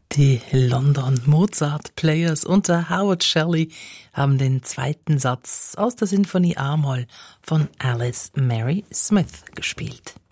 Die London Mozart Players unter Howard Shelley haben den zweiten Satz aus der Sinfonie A-Moll von Alice Mary Smith gespielt.